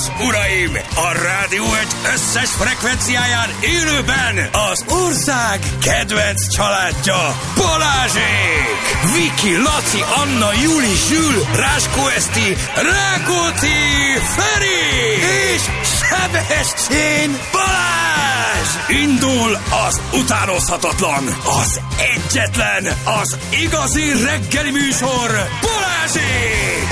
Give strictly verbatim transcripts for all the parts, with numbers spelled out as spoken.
és uraim, a Rádió egy összes frekvenciáján élőben az ország kedvenc családja Balázsék! Viki, Laci, Anna, Juli, Zsül, Ráskó Eszti, Rákóczi, Feri és Sebestyén Balázs! Indul az utánozhatatlan, az egyetlen, az igazi reggeli műsor, Balázsék!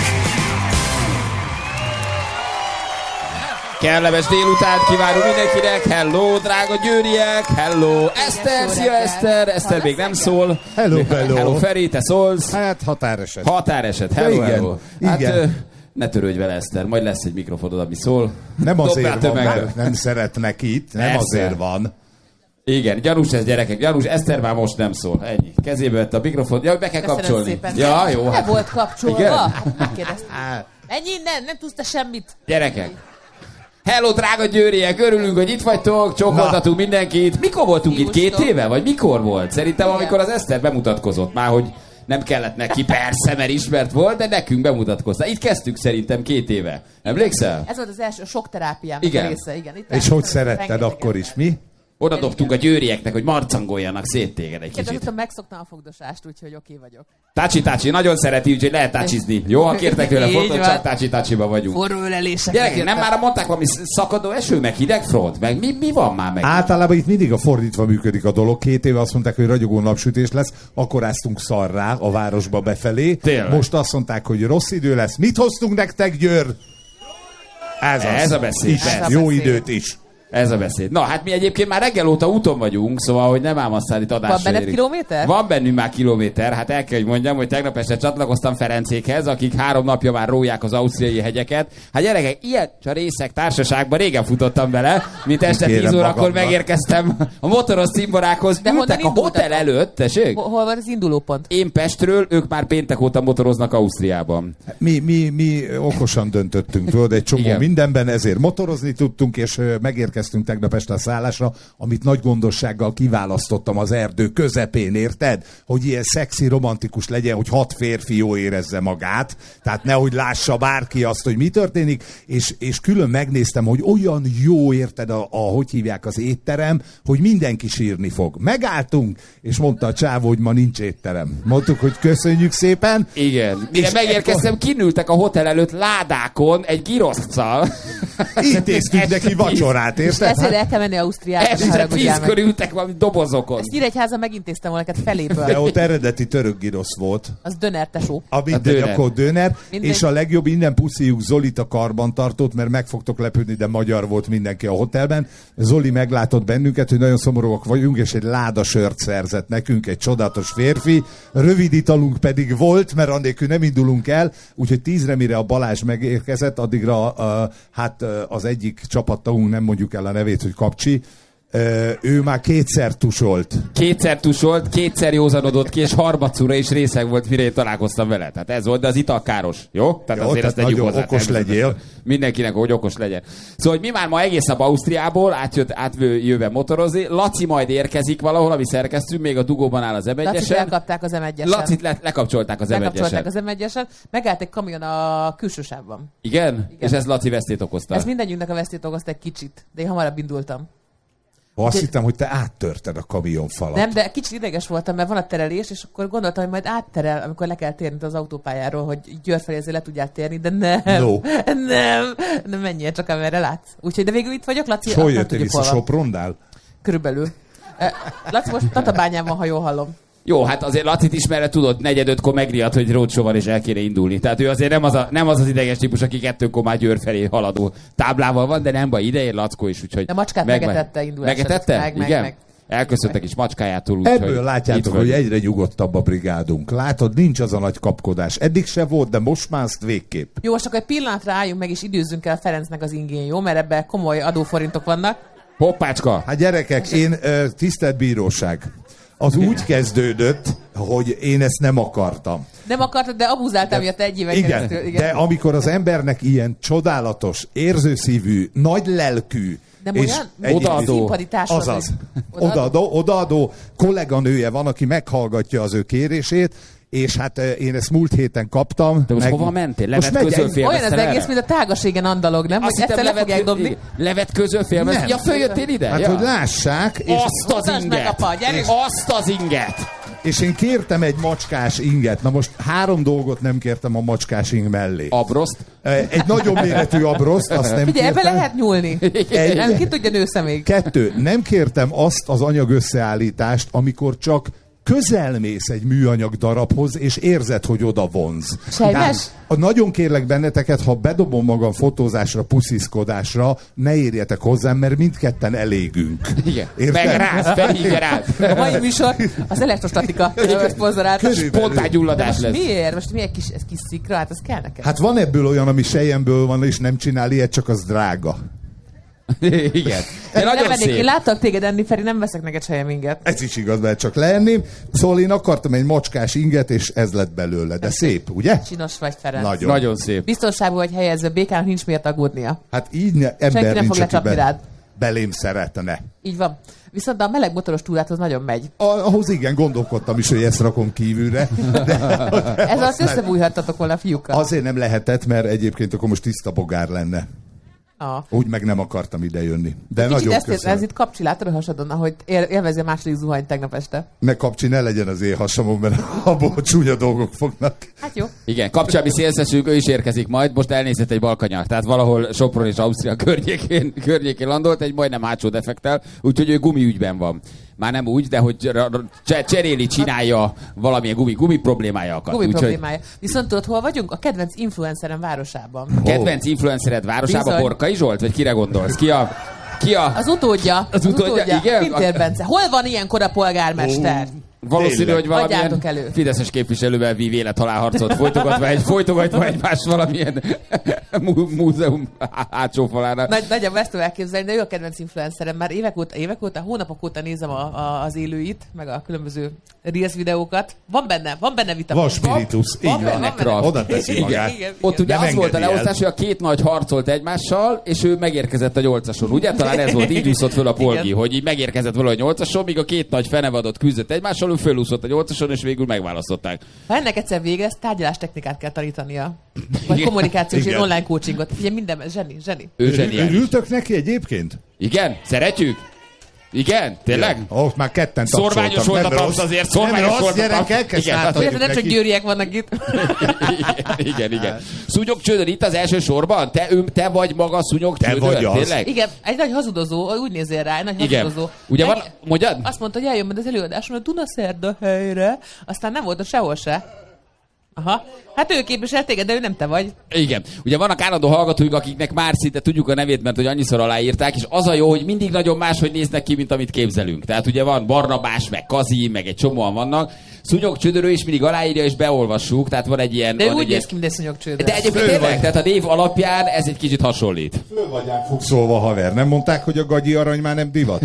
Kellemes délután kívánunk mindenkinek, hello drága győriek, hello Eszter, szia Eszter, Eszter még nem szól. Hello, hello. Hello Feri, te szólsz. Hát határeset. Határeset, hello, igen, hello. Hát igen. Ö, ne törődj vele Eszter, majd lesz egy mikrofonod, ami szól. Nem azért van, meg. mert nem szeretnek itt, nem Persze. azért van. Igen, gyanús ez gyerekek, gyanús, Eszter már most nem szól, ennyi. Kezébe vette a mikrofon, ja, be kell Köszönöm kapcsolni. szépen. Ja, jó. Ne Hát. volt kapcsolva? Igen? Megkérdeztem. Menj innen, nem tudsz te semmit. Gyerekek. Hello, drága győriek, örülünk, hogy itt vagytok, csókoltatunk mindenkit. Mikor voltunk itt? Két éve? Vagy mikor volt? Szerintem, igen, amikor az Eszter bemutatkozott már, hogy nem kellett neki, persze, mert ismert volt, de nekünk bemutatkozta. Itt kezdtük szerintem két éve. Emlékszel? Ez volt az első sok terápiám Igen. része. Igen. Itt És hogy szeretted akkor is, mi? Oda dobtunk a győrieknek, hogy marcangoljanak szét téged egy Kérdez, kicsit. hogy megszoktam a fogdosást, úgyhogy oké vagyok. Tácsi, tácsi, nagyon szereti, úgyhogy lehet tácsizni. Jó, ha kértek tőle Így fotót, van. csak tácsi, tácsiba vagyunk. Forró ölelések. Gyerekek, nem már mondták valami szakadó eső, meg hideg front? Meg mi, mi van már meg? Általában itt mindig a fordítva működik a dolog. Két éve azt mondták, hogy ragyogó napsütés lesz, akkor áztunk szarrá a városba befelé. Tényleg? Most azt mondták, hogy rossz idő lesz. Mit hoztunk nektek, Győr? Ez, az. Ez a beszéd, Is. persze. Jó beszéd. időt is. Ez a beszéd. Na, hát mi egyébként már reggel óta úton vagyunk, szóval, hogy nem ám aztán itt adásra Van benned érik. kilométer? Van bennünk már kilométer. Hát el kell, hogy mondjam, hogy tegnap este csatlakoztam Ferencékhez, akik három napja már róják az ausztriai hegyeket. Hát gyerekek, ilyen a részek társaságban régen futottam bele, mint este Kérem tíz órakor magamnak. megérkeztem a motoros cimborákhoz. De honnan Ültek a indultatok? hotel előtt, tessék? Hol hol van az indulópont? Én Pestről, ők már péntek óta motoroznak Ausztriában. Mi, mi, mi okosan döntöttünk, tudod, egy csomó Igen. mindenben, ezért motorozni tudtunk, és ö, megérkeztünk tegnap este a szállásra, amit nagy gondossággal kiválasztottam az erdő közepén, érted? Hogy ilyen szexi, romantikus legyen, hogy hat férfi jól érezze magát, tehát nehogy lássa bárki azt, hogy mi történik, és, és külön megnéztem, hogy olyan jó, érted, a, a hogy hívják az étterem, hogy mindenki sírni fog. Megálltunk, és mondta a csávó, hogy ma nincs étterem. Mondtuk, hogy köszönjük szépen. Igen. Mire És megérkeztem, kinültek a hotel előtt ládákon egy giroszccal. Intéztünk neki vacsorát, És érted? ezért el kell menni Ausztriába. ne Este haragudjál tízkor meg. ültek valami dobozokon. Ezt Nyíregyházan megintéztem volna neked feléből. De ott eredeti török girosz volt. Az döner tesó. A mindegy, döner. akkor döner. Mindegy. És a legjobb, innen puszíjuk Zolit a karbantartót, mert meg fogtok lepődni, de magyar volt mindenki a hotelben. Zoli meglátott bennünket, hogy nagyon szomorúak vagyunk, és egy láda sört szerzett nekünk, egy csodálatos férfi. Rövid italunk pedig volt, mert annélkül nem indulunk el, úgyhogy tízre, mire a Balázs megérkezett, addigra uh, hát uh, az egyik csapattagunk, nem mondjuk el a nevét, hogy Kapcsi, uh, ő már kétszer tusolt. Kétszer tusolt, kétszer józanodott ki, és harmadszorra is részeg volt, mire én találkoztam vele. Tehát ez volt, de az ital káros, jó? Tehát Jó, azért tehát azt tegyük nagyon hozzá, okos természetesen. legyél. Mindenkinek, hogy okos legyen. Szóval, hogy mi már ma egész nap Ausztriából átjött, átjöve motorozni. Laci majd érkezik valahol, ami szerkesztünk, még a dugóban áll az em Lacit egyesen. elkapták az em egyesen. Lacit le, lekapcsolták az em egyesen. Lekapcsolták az em egyesen. Megállt egy kamion a külső sávban. Igen? Igen? És ez Laci vesztét okozta. Ez mindegyünknek a vesztét okozta egy kicsit, de én hamarabb indultam. Azt Úgyhogy- hittem, hogy te áttörted a kamionfalat. Nem, de kicsit ideges voltam, mert van a terelés, és akkor gondoltam, hogy majd átterel, amikor le kell térni az autópályáról, hogy Győr felé azért le tudjál térni, de nem, No. nem, nem menjél csak, amerre látsz. Úgyhogy, de végül itt vagyok, Laci. És hol azt nem jöttél tudjuk, vissza, hol van. Soprondál? Körülbelül. Eh, Laci most Tatabányán van, ha jól hallom. Jó, hát azért Lacit ismerve tudod, negyed ötkor megriadt, hogy roadshow van és el kéne indulni. Tehát ő azért nem az, a, nem az az ideges típus, aki kettőkor már Győr felé haladó táblával van, de nem baj, ide ér Lackó is, úgyhogy... De macskát meg- megetette indulás Megetette? előtt. Meg, meg, Igen? meg. Elköszöntek is macskájától, úgyhogy... Ebből látjátok, hogy egyre nyugodtabb a brigádunk. Látod, nincs az a nagy kapkodás. Eddig se volt, de most már azt végképp. Jó, most akkor egy pillanatra álljunk meg, és időzzünk el Ferencnek az ingén, jó? Mert ebben komoly adóforintok vannak. Hoppácska! Hát gyerekek, én ö, tisztelt bíróság. Az úgy kezdődött, hogy én ezt nem akartam. Nem akartad, de abuzáltam miatt egy éven Igen, keresztül. de amikor az embernek ilyen csodálatos, érzőszívű, nagy lelkű, Nem és olyan? egy- Odaadó. Színpadi társad, Azaz. hogy- Odaadó, odaadó kolléganője van, aki meghallgatja az ő kérését, és hát én ezt múlt héten kaptam. De most meg... hova mentél? Levetközölfélmeztel? Olyan az egész, mint a tágaségen andalog, nem? Azt Hogy egyszer le fogják dobni. Levetközölfélmeztel? Ja, följöttél ide? Hát, ja. hogy lássák. És... Azt az Mutasd meg, inget! apa, gyerünk! Azt az inget! És én kértem egy macskás inget. Na most három dolgot nem kértem a macskás ing mellé. Abroszt? Egy nagyon méretű abroszt, azt nem Figyelj, ebbe kértem. lehet nyúlni. Egy- Nem, ki tudja nősze még. Kettő, nem kértem azt az anyag összeállítást, amikor csak közelmész egy műanyag darabhoz, és érzed, hogy oda vonz. Sejmes? Tehát, nagyon kérlek benneteket, ha bedobom magam fotózásra, pusziszkodásra, ne érjetek hozzám, mert mindketten elégünk. Igen. Érted? Meg ráz, felhívja ráz. A mai műsor az elektrostatika szponzorálta. Körülbelül. Spontángyulladás Most lesz. miért? Most mi egy kis, ez kis szikra? Hát az kell nekem. Hát van ebből olyan, ami selyemből van, és nem csinál ilyet, csak az drága. Igen. De nem nagyon vennék, én szép. láttak téged enni, Feri, nem veszek neked sejem inget. Ez is igaz, mert csak leenni. Szóval én akartam egy macskás inget, és ez lett belőle. De szép, ugye? Csinos vagy, Ferenc. Nagyon. Nagyon szép. Biztonságban vagy helyezve, békának nincs miért aggódnia. Hát így ne, ember Senki nem nincs, fog aki lecsapni rád. belém szeretne. Így van. Viszont a meleg motoros túráthoz nagyon megy. A, ahhoz igen, gondolkodtam is, hogy ezt rakom kívülre. De Ez azt összebújhattatok volna a fiúkkal. azért nem lehetett, mert egyébként akkor most tiszta bogár lenne. Ah. Úgy meg nem akartam ide jönni. De Kicsit nagyon ezt ér, köszönöm. ez itt kapcsi, látod a hasadon, ahogy él, élvezi a második zuhanyt tegnap este. Ne kapcsi, ne legyen az én hasamon, mert abból csúnya dolgok fognak. Hát jó. Igen, kapcsolmi szélszesünk, ő is érkezik majd, most elnézett egy balkanyar, tehát valahol Sopron és Ausztria környékén, környékén landolt, egy majdnem hátsó defektel, úgyhogy ő gumiügyben van. Már nem úgy, de hogy ra- ra- cse- cseréli, csinálja valamilyen gumi, gumi problémája akad. Gumi Úgyhogy problémája. Viszont tudod, hol vagyunk? A kedvenc influencerem városában. kedvenc influencered városában Bizony. Borkai Zsolt, vagy kire gondolsz? Ki a... Ki a... Az utódja. Az utódja, igen? Pintér Bence. Hol van ilyenkor a polgármester? Valószínű, Tényleg. hogy valamilyen Adjátok elő. fideszes képviselővel vív élethalálharcot folytogatva, egy, folytogatva egymást valamilyen mú- múzeum hátsó falánál. Nagy, nagyjából ezt tudom elképzelni, de ő a kedvenc influencerem. Már évek óta, évek óta, hónapok óta nézem a, a, az élőit, meg a különböző Reels videókat. Van benne, van benne vitamin. Van spiritus, így Van van. benne, van benne. Kraft. Oda teszi Igen, magát. igen, Ott igen. ugye Nem az volt a engedi el. leosztás, hogy a két nagy harcolt egymással, és ő megérkezett a nyolcason. Ugye? Talán ez volt, így úszott föl a polgi, Igen. hogy így megérkezett valahogy a nyolcason, míg a két nagy fenevadott küzdött egymással, ő fölúszott a nyolcason, és végül megválasztották. Ha ennek egyszer vége lesz, tárgyalástechnikát kell tanítania. Vagy Igen. kommunikációs, Igen. ilyen online coachingot. Ugye minden, zseni, zseni. Ő zseniális. Örültök neki egyébként? Igen? Szeretjük? Igen? Tényleg? Ja. Ott már ketten Szorványos tapsoltam. volt a Nem tansz rossz. azért, Nem szorványos rossz, volt a tansz. gyerekek, ezt Igen, átadjuk Érted, nem csak neki. győriek vannak itt. igen, igen, igen. Szúnyog Csődör itt az első sorban? Te, ő, te vagy maga Szúnyog Te Csődör? vagy az. Tényleg? Igen, egy nagy hazudozó, úgy nézzél rá, egy nagy Igen. hazudozó. Ugye van, Meg- mondjad? Azt mondta, hogy eljön majd az előadáson a Dunaszerda helyre, aztán nem volt a sehol se. Aha. Hát ő képvisel téged, de ő nem te vagy. Igen. Ugye vannak állandó hallgatóink, akiknek már szinte tudjuk a nevét, mert hogy annyiszor aláírták, és az a jó, hogy mindig nagyon máshogy néznek ki, mint amit képzelünk. Tehát ugye van Barnabás, meg Kazi, meg egy csomóan vannak. Szúnyog Csődörő is mindig aláírja, és beolvassuk, tehát van egy ilyen... De ő van úgy egy néz ilyen... ki, mint egy szúnyogcsődre. De egyébként Föl tényleg, vagy. tehát a név alapján ez egy kicsit hasonlít. Föl vagyán fog szólva, haver. Nem mondták, hogy a gagyi arany már nem divat?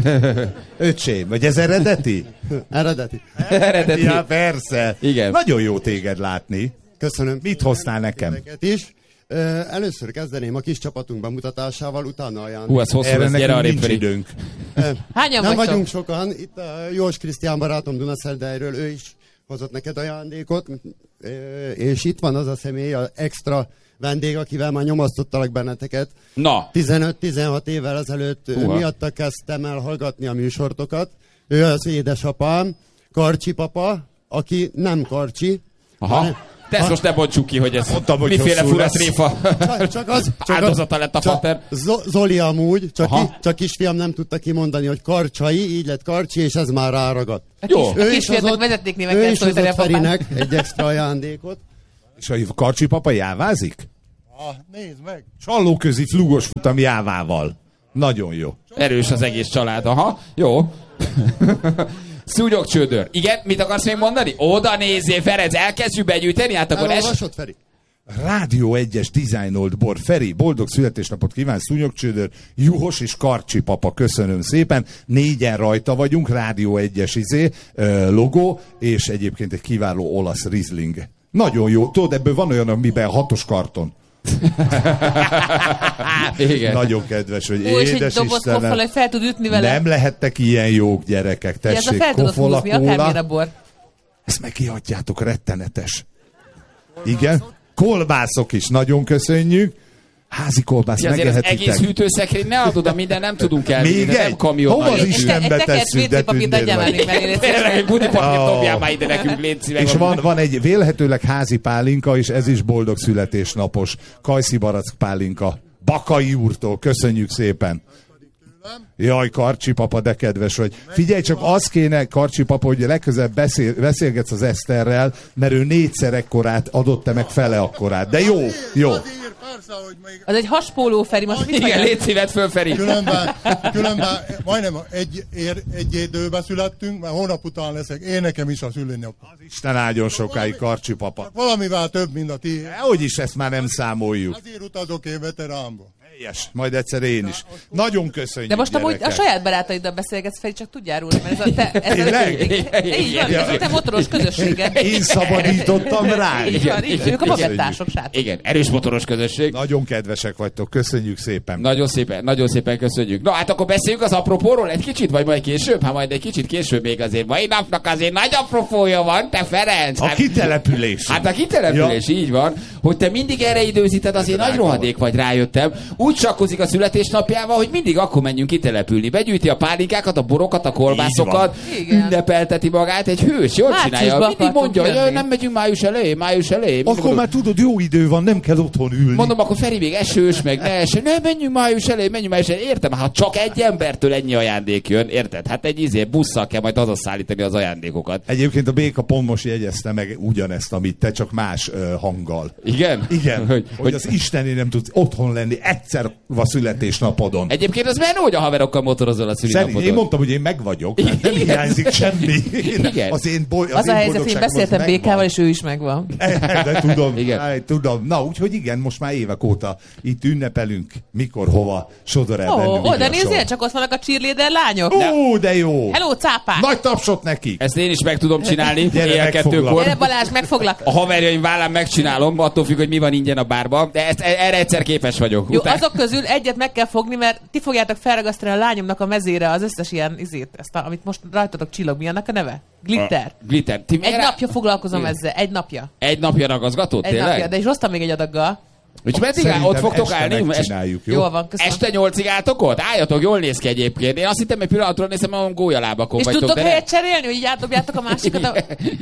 Öcsém, vagy ez eredeti? Eredeti. Eredeti. Ja, persze. Igen. Nagyon jó téged látni. Köszönöm. Mit hoztál nekem? Ezeket is. Ö, először kezdeném a kis csapatunk bemutatásával, utána olyan. Hú, ez hosszú, Erre ez gyere nekünk arrébb nincs felé. időnk. Hányan Nem vagytok? vagyunk sokan. Itt a Jós Krisztián barátom Dunaszerdejről, ő is hozott neked ajándékot. Ö, és itt van az a személy, az extra vendég, akivel már nyomasztottalak benneteket. Na, tizenöt-tizenhat évvel ezelőtt ő Húha. miatta kezdtem el hallgatni a műsortokat. Ő az édesapám, Karcsi papa, aki nem Karcsi. aha. De ezt most ne bontsuk ki, hogy ez Mondtam, hogy miféle hosszú fura lesz. tréfa Csak, csak az, csak áldozata lett a csak pater. Zo- Zoli amúgy, csak, Aha. ki, csak kisfiam nem tudta kimondani, hogy Karcsai, így lett Karcsi, és ez már ráragadt. Jó. A kisfiadnak vezetéknévek ő kell is szólítani a hozott papát. Ferinek egy extra ajándékot. És a Karcsi papa jávázik? Ah, nézd meg! Csallóközi flugos futam jávával. Nagyon jó. Erős az egész család, aha. Jó. Szúnyog Csődör. Igen, mit akarsz még mondani? Oda nézzél, Ferenc, elkezdjük begyűjteni, hát akkor es... Elolvasod, Feri? Rádió egyes dizájnolt bor. Feri, boldog születésnapot kíván, Szúnyogcsődör, Juhos és Karcsi papa, köszönöm szépen. Négyen rajta vagyunk, Rádió egyes izé, ö, logó, és egyébként egy kiváló olasz Riesling. Nagyon jó. Tudod, ebből van olyan, amiben hatos karton. Igen. Nagyon kedves, hogy Ó, és egy édes doboz koffal, Istenem. hogy fel tud ütni vele. Nem lehettek ilyen jók gyerekek. Ez a Tessék, fel tudod kofola, húzni, akármilyen a kóla. bor. Ezt meg kiadjátok, rettenetes. Igen? Kolbászok is, nagyon köszönjük. Házi kolbász, ja, megerhetitek. Az egész hűtőszekrény ne adod, a minden nem tudunk elvinni. Még de egy? nem kamionnal. Hova az jövünk. Istenbe tesszük, de tündér vagy. Tényleg, egy budipapírt dobjál már ide nekünk, légy szíves. És van, van egy vélhetőleg házi pálinka, és ez is boldog születésnapos. Kajszi barack pálinka. Bakai úrtól, köszönjük szépen. Jaj, Karcsi papa, de kedves vagy. Figyelj, csak az kéne, Karcsi papa, hogy legközelebb beszél, beszélgetsz az Eszterrel, mert ő négyszer ekkorát adott te meg fele akkorát. De jó, jó. Az egy haspóló, Feri, most mit Igen, légy szívet föl, Feri. Különben, különben majdnem egy, ér, egy időben születtünk, mert hónap után leszek. Én nekem is a szülőnap. Az Isten áldjon sokáig, Karcsi papa. Valamivel több, mint a ti. Hogy is ezt már nem számoljuk. Azért utazok én veteránba. Helyes, majd egyszer én is. Nagyon köszönjük, De most amúgy gyerekek. a saját barátaiddal beszélgetsz, Feri, csak tudjál róla, mert ez a te, ez Tényleg? a, így van, ez a te motoros közösséged. Én szabadítottam rá. Így van, így, ők a igen. bagettások, srácok. Igen, erős motoros közösség. Nagyon kedvesek vagytok, köszönjük szépen. Nagyon szépen, nagyon szépen köszönjük. Na hát akkor beszéljünk az apropóról egy kicsit, vagy majd később? Hát majd egy kicsit később még azért. Mai napnak azért nagy apropója van, te Ferenc. A Hát, kitelepülés. hát a kitelepülés, így van. Hogy te mindig erre időzíted, azért nagy rohadék vagy, rájöttem. Úgy sakkozik a születésnapjával, hogy mindig akkor menjünk kitelepülni. Begyűjti a pálinkákat, a borokat, a kolbászokat, Igen. ünnepelteti magát, egy hős, jól Márciusban csinálja. Mindig akartunk mondja, hogy jönni. nem megyünk május elején, május elején. Mindig Akkor mondom, már tudod, jó idő van, nem kell otthon ülni. Mondom, akkor Feri még esős, meg ne eső. Nem, menjünk május elején, menjünk május elején. Értem, ha csak egy embertől ennyi ajándék jön, érted? Hát egy izé busszal kell majd hazaszállítani az ajándékokat. Egyébként a Béka pont most jegyezte meg ugyanezt, amit te, csak más uh, hanggal. Igen? Igen, hogy, hogy, hogy hogy az Istené nem tudsz otthon lenni egyszer a születésnapodon. egyébként az menő, hogy a haverokkal motorozol a Szerint, szülinapodon. én mondtam, hogy én meg vagyok, hát nem hiányzik semmi. Igen. Az én, boly, az Az a én helyzet, én boldogságom beszéltem az Békával, megvan. és ő is megvan. De tudom, Igen. Áj, tudom. Na, úgyhogy igen, most már évek óta itt ünnepelünk, mikor, hova sodor el Ó, bennünk. oda a sor. nézzél, csak ott vannak a cheerleader lányok. Ó, de jó! Hello, cápák! Nagy tapsot nekik! Ezt én is meg tudom csinálni, Gyere, éjjel megfoglak. kettőkor. Gyere Balázs, megfoglak. A haverjaim vállán megcsinálom, attól függ, hogy mi van ingyen a bárban, de ezt, erre egyszer képes vagyok. Jó, Után- azok közül egyet meg kell fogni, mert ti fogjátok felragasztani a lányomnak a mezére az összes ilyen izét, ezt a, amit most rajtatok csillog. Mi annak a neve? Glitter. A glitter. Ti Egy miért- napja foglalkozom Igen. ezzel, egy napja. Egy napja ragazgatod, Egy tényleg? napja, de is hoztam még egy adaggal. Úgyhogy meddig áll- Szerintem ott fogtok este állni? megcsináljuk, jó? Jól van, köszönöm. Este nyolcig álltok ott? Álljatok, jól néz ki egyébként. Én azt hittem, egy pillanatra nézem, hogy gólyalábakon És vagytok. tudtok de nem. helyet cserélni, hogy így átdobjátok a másikat? A...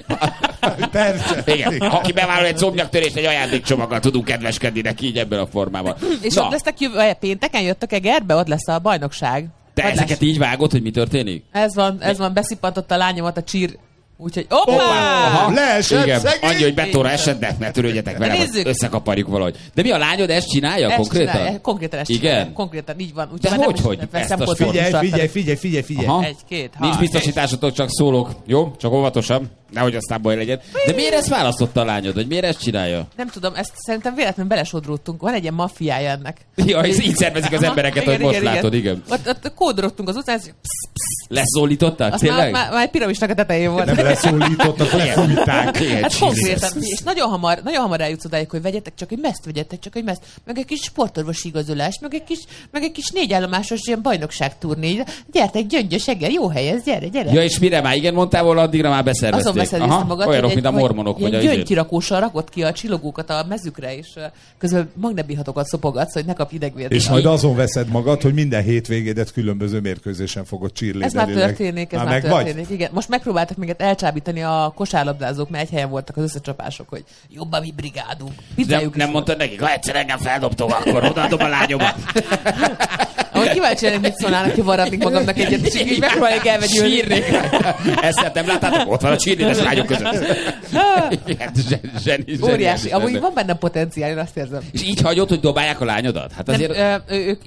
Persze. Igen, aki bevállal egy szomnyaktörést, egy ajándékcsomaggal tudunk kedveskedni neki így ebben a formában. És Na, ott lesztek jövő, pénteken jöttök Egerbe, ott lesz a bajnokság. te Vagy ezeket lesz. így vágod, hogy mi történik? Ez van, ez van, beszippantotta a lányomat a csír. Úgyhogy, hoppá! Aha. Leesett, Igen, szegény! annyi, hogy betóra esednek, ne törődjetek vele, Nézzük. hogy összekaparjuk valahogy. De mi a lányod ezt csinálja Ezt konkrétan? csinálja, konkrétan ezt Igen? csinálja. Konkrétan, így van. De már nem hogy, is hogy? ünnepel, Ezt a szempontból Figyelj, is figyelj, tartani. figyelj, figyelj, figyelj. Aha. Egy, két, Nincs hat, biztosításotok, csak szólok. Jó? Csak óvatosan. Nehogy aztán baj legyen. De miért ezt választotta a lányod? Vagy miért ezt csinálja? Nem tudom, ezt szerintem véletlenül belesodródtunk. Van egy ilyen maffiája ennek. Ja, és így szervezik az Aha, embereket, hogy most látod, igen. Ott, ott kódorogtunk az utcán, és psz, psz, Leszólították? azt már, Tényleg? már, már egy piramisnak a tetején volt. Nem leszólítottak, lefújták. Igen, Hát Jesus. konkrétan, és nagyon hamar, nagyon hamar eljutsz odáig, hogy vegyetek csak egy meszt, vegyetek csak egy meszt, meg egy kis sportorvosi igazolás, meg egy kis, meg egy kis négyállomásos ilyen bajnokságturné. Gyertek, Gyöngyös Eger, jó hely ez, gyere, gyere. Ja, és mire már igen mondtál volna, addigra már beszervezték. Azon veszed észre magad, olyanok, hogy mint a mormonok, vagy a egy izé. gyöngykirakóssal rakott ki a csillogókat a mezükre, és uh, közben magnebihatokat szopogatsz, hogy ne kapj idegvért. És majd azon veszed magad, hogy minden hétvégédet különböző mérkőzésen fogod Ez már cheerleaderülni. történik, ez Már már meg vagy? történik. Igen. Most megpróbáltak minket elcsábítani a kosárlabdázók, mert egy helyen voltak az összecsapások, hogy jobb a mi brigádunk. Nem, Pizzájuk nem is mondtad nekik, ha egyszer engem feldobtok, akkor odaadom a lányomat. Ahogy kíváncsi lennék, mit szólnának, hogy varratnék magamnak egyet, és így megpróbálják elvegyülni. Sírnék. Ezt nem láttátok? Ott van a csírnédes lányok között. Igen, zseni, zseni, Óriási. zseni. Amúgy van benne potenciál, én azt érzem. És így hagyod, hogy dobálják a lányodat? Hát Nem, azért... ö, ö, ők